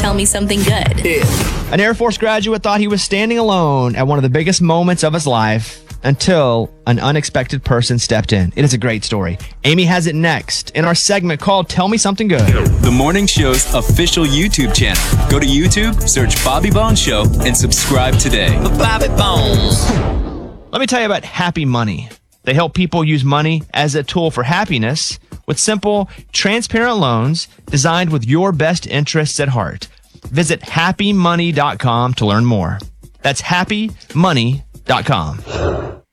Tell Me Something Good. An Air Force graduate thought he was standing alone at one of the biggest moments of his life until an unexpected person stepped in. It is a great story. Amy has it next in our segment called Tell Me Something Good. The Morning Show's official YouTube channel. Go to YouTube, search Bobby Bones Show, and subscribe today. Bobby Bones. Let me tell you about Happy Money. They help people use money as a tool for happiness with simple, transparent loans designed with your best interests at heart. Visit happymoney.com to learn more. That's happymoney.com.